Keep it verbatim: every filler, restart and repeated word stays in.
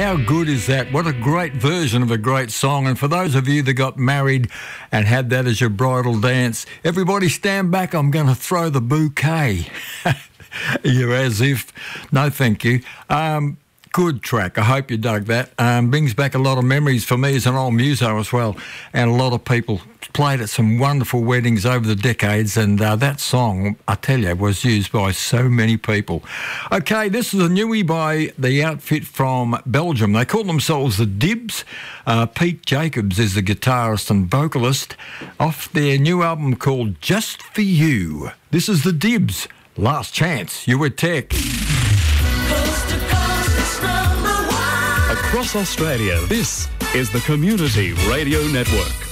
How good is that? What a great version of a great song. And for those of you that got married and had that as your bridal dance, everybody stand back. I'm going to throw the bouquet. You're as if. No, thank you. Um, good track. I hope you dug that. Um, brings back a lot of memories for me as an old muso as well. And a lot of people played at some wonderful weddings over the decades, and uh, that song, I tell you, was used by so many people. Okay, this is a newie by the outfit from Belgium. They call themselves the Dibs. Uh, Pete Jacobs is the guitarist and vocalist off their new album called Just For You. This is the Dibs. Last chance. You were Tech. Coast to coast, it's number one. Across Australia, this is the Community Radio Network.